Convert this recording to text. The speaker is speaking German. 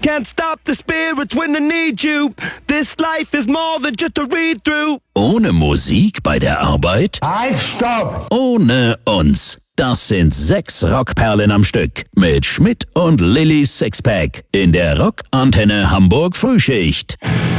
can't stop the spirits when they need you. This life is more than just a read-through. Ohne Musik bei der Arbeit? Halt, stopp! Ohne uns. Das sind 6 Rockperlen am Stück mit Schmidt und Lillys Sixpack in der Rockantenne Hamburg Frühschicht.